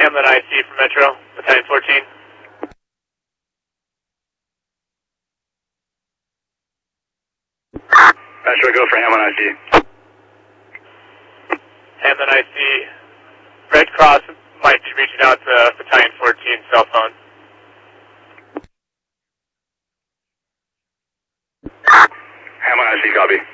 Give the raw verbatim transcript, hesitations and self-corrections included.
Hamlin I C for Metro, Battalion fourteen. Metro, go for Hamlin I C. Hamlin I C. Red Cross might be reaching out to Battalion fourteen cell phone. Hamlin I C, copy.